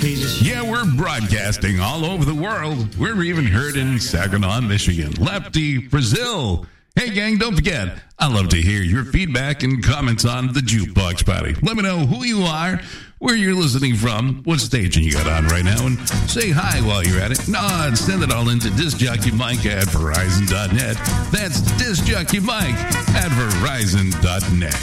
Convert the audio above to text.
pages. Yeah, we're broadcasting all over the world. We're even heard in Saginaw, Michigan, Lefty, Brazil. Hey, gang, don't forget, I love to hear your feedback and comments on the Jukebox Party. Let me know who you are, where you're listening from, what station you got on right now, and say hi while you're at it. No, and send it all into discjockeymike at Verizon.net. That's discjockeymike at Verizon.net.